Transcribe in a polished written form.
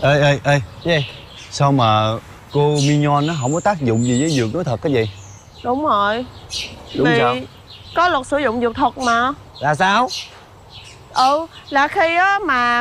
Ê Cái gì? sao mà cô Mignon nó không có tác dụng gì với dược nói thật cái gì? Đúng rồi. Đúng sao? Vì có luật sử dụng dược thuật mà. Là sao? Là khi á mà